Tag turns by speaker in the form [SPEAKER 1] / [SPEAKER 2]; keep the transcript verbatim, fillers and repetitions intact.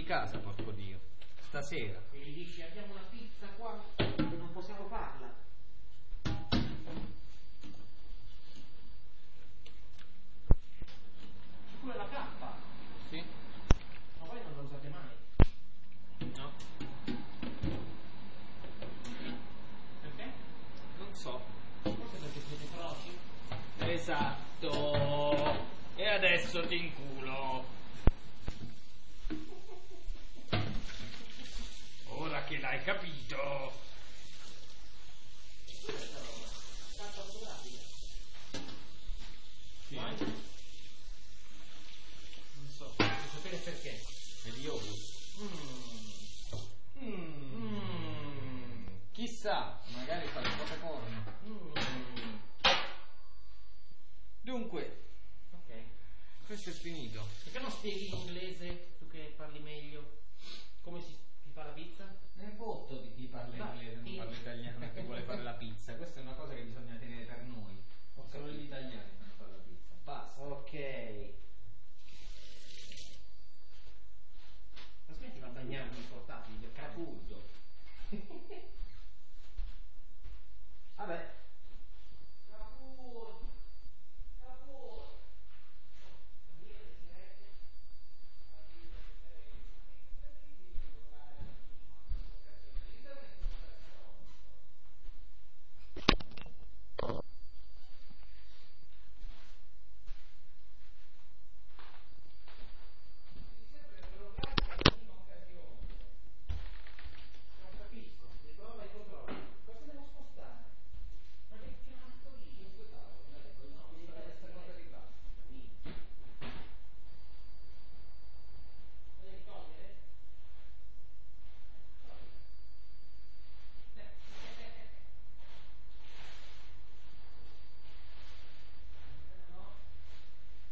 [SPEAKER 1] casa, porco Dio. Stasera.
[SPEAKER 2] E gli dici abbiamo una pizza qua, non possiamo farla. C'è pure la cappa.
[SPEAKER 1] Sì?
[SPEAKER 2] Ma voi non la usate mai?
[SPEAKER 1] No.
[SPEAKER 2] Perché?
[SPEAKER 1] Non so.
[SPEAKER 2] Forse perché siete froci?
[SPEAKER 1] Esatto. E adesso ti inculo. Ora che l'hai capito.
[SPEAKER 2] Questa roba, carta fotografica.
[SPEAKER 1] Sì.
[SPEAKER 2] Non so, voglio sapere perché.
[SPEAKER 1] È di yogurt.
[SPEAKER 2] Mm. Mm.
[SPEAKER 1] Mm. Chissà, magari fa il popcorn.
[SPEAKER 2] Mm.
[SPEAKER 1] Dunque,
[SPEAKER 2] Ok.
[SPEAKER 1] questo è finito.
[SPEAKER 2] Perché non spieghi in inglese, tu che parli meglio, come si, si fa la pizza?
[SPEAKER 1] Me ne fotto di chi parla
[SPEAKER 2] Dai,
[SPEAKER 1] inglese, non
[SPEAKER 2] sì.
[SPEAKER 1] parla italiano, che vuole fare la pizza. Questa è una cosa che bisogna tenere per noi.
[SPEAKER 2] Ho
[SPEAKER 1] Solo
[SPEAKER 2] capito.
[SPEAKER 1] gli italiani.